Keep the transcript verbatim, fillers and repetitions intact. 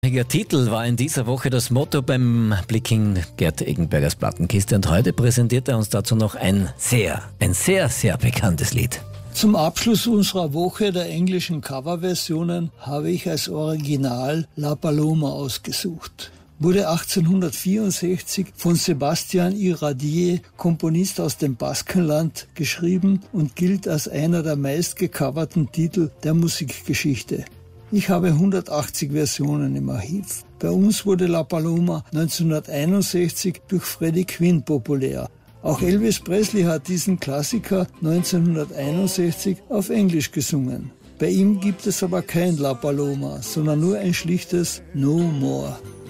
Der Titel war in dieser Woche das Motto beim Blick in Gerd Egenbergers Plattenkiste und heute präsentiert er uns dazu noch ein sehr, ein sehr, sehr bekanntes Lied. Zum Abschluss unserer Woche der englischen Coverversionen habe ich als Original La Paloma ausgesucht. Wurde achtzehnhundertvierundsechzig von Sebastián Iradier, Komponist aus dem Baskenland, geschrieben und gilt als einer der meistgecoverten Titel der Musikgeschichte. Ich habe hundertachtzig Versionen im Archiv. Bei uns wurde La Paloma neunzehnhunderteinundsechzig durch Freddie Quinn populär. Auch Elvis Presley hat diesen Klassiker neunzehnhunderteinundsechzig auf Englisch gesungen. Bei ihm gibt es aber kein La Paloma, sondern nur ein schlichtes No More.